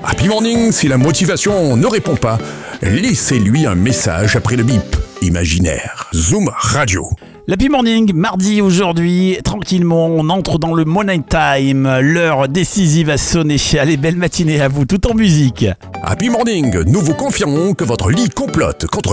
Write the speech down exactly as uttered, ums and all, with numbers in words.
Happy Morning, si la motivation ne répond pas, laissez-lui un message après le bip imaginaire. Zoom Radio. L'Happy Morning, mardi aujourd'hui, tranquillement, on entre dans le Money Time. L'heure décisive a sonné. Allez, belle matinée à vous, tout en musique. Happy Morning, nous vous confirmons que votre lit complote contre